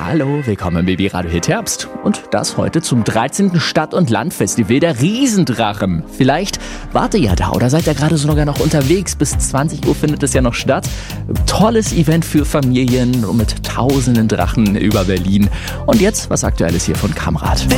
Hallo, willkommen im Baby-Radio Hit Herbst. Und das heute zum 13. Stadt- und Landfestival der Riesendrachen. Vielleicht wart ihr ja da oder seid ihr gerade sogar noch unterwegs. Bis 20 Uhr findet es ja noch statt. Tolles Event für Familien mit tausenden Drachen über Berlin. Und jetzt was Aktuelles hier von Kamrad.